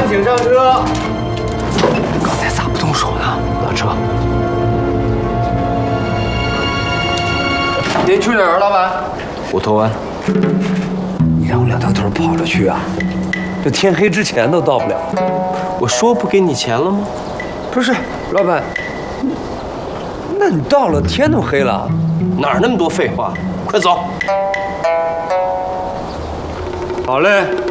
请上车。 刚才咋不动手呢？ 打车。您去哪儿，老板？ 虎头湾。 你让我两条腿跑着去啊？这天黑之前都到不了。 我说不给你钱了吗？ 不是，老板，那你到了天都黑了， 哪儿那么多废话？快走。好嘞。